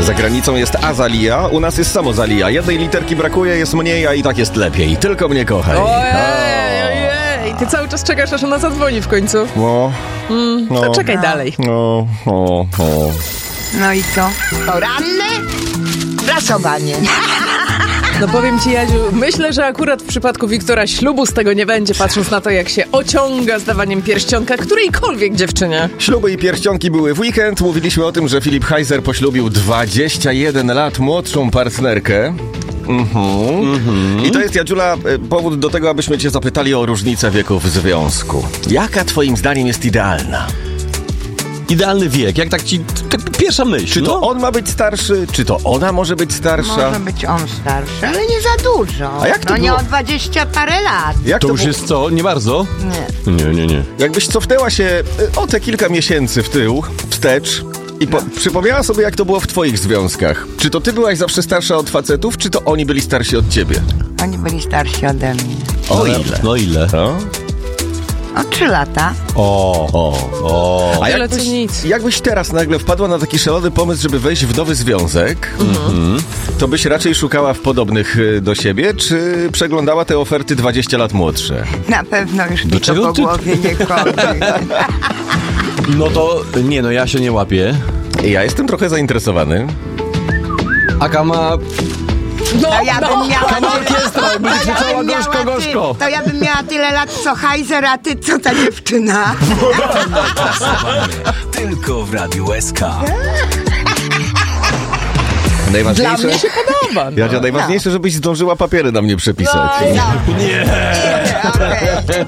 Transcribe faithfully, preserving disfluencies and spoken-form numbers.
Za granicą jest Azalia, u nas jest Samozalia. Jednej literki brakuje, jest mniej, a i tak jest lepiej. Tylko mnie kochaj. Ojej, ojej. Ty cały czas czekasz, aż ona zadzwoni w końcu. No, Mm, no, to czekaj dalej. No, no, no. No i co? Poranne prasowanie. No powiem ci, Jadziu, myślę, że akurat w przypadku Wiktora ślubu z tego nie będzie, patrząc na to, jak się ociąga z dawaniem pierścionka którejkolwiek dziewczynie. Śluby i pierścionki były w weekend. Mówiliśmy o tym, że Filip Heiser poślubił dwadzieścia jeden lat młodszą partnerkę. Mhm. Mm-hmm. I to jest, Jadziula, powód do tego, abyśmy cię zapytali o różnicę wieków w związku. Jaka twoim zdaniem jest idealna? Idealny wiek, jak tak ci... Tak pierwsza myśl. Czy to no? on ma być starszy, czy to ona może być starsza? Może być on starszy, ale nie za dużo. A jak to no nie było? o dwadzieścia parę lat. Jak To to już było? jest co? Nie bardzo? Nie. Nie, nie, nie. Jakbyś cofnęła się y, o te kilka miesięcy w tył, wstecz i po- przypomniała sobie, jak to było w twoich związkach. Czy to ty byłaś zawsze starsza od facetów, czy to oni byli starsi od ciebie? Oni byli starsi ode mnie. O Ale- ile? No ile? O? O trzy lata. O, o, o. A Tyle, jakbyś, co nic. jakbyś teraz nagle wpadła na taki szalony pomysł, żeby wejść w nowy związek, mhm. to byś raczej szukała w podobnych y, do siebie, czy przeglądała te oferty dwadzieścia lat młodsze? Na pewno już mi to czego po ty- głowie nie chodzi. No to... Nie, no ja się nie łapię. Ja jestem trochę zainteresowany. Aka ma... No, To ja no. bym miała... Kama orkiestra, to będzie ja krzyczała bym miała gorzko, ty- gorzko. To ja bym miała tyle lat co Heiser, a ty co ta dziewczyna? Tylko w Radiu S K. Dla Najważniejsze, mnie się podoba. No. Jadzia, najważniejsze, żebyś zdążyła papiery na mnie przepisać. No, no. Nie. Okej.